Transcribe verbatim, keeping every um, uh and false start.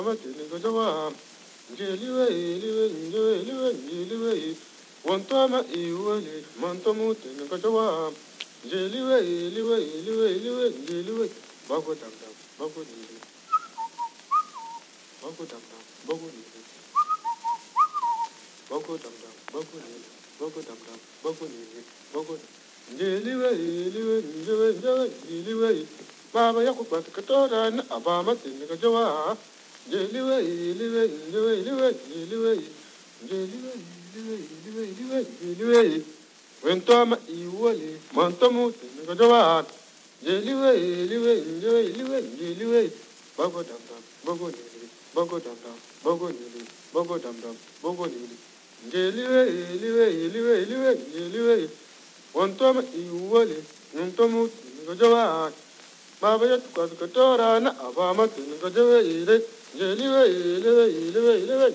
matini ko jawa jeliwe liwe liwe liwe liwe wontoma iwale mantomu tini ko jawa jeliwe liwe liwe liwe liwe bago dam dam bago ni bago dam dam bago ni bago dam dam bago ni bago dam dam bago ni bago jeliwe liwe liwe liwe liwe baba yakuba katora na abama tini ko jawa Jeliwe, liwe, liwe, liwe, liwe, jeliwe, liwe, liwe, liwe, liwe. Wentoma iwole, mantomu tene jawa. Jeliwe, liwe, liwe, liwe, liwe. Bago dam dam, bago nili, bago dam dam, bago nili, bago dam dam, bago nili. Jeliwe, liwe, liwe, liwe, liwe. Wentoma iwole, mantomu tene jawa. Baba yatuka katora na abama tene jawa. Jeliwe, liwe, liwe, liwe.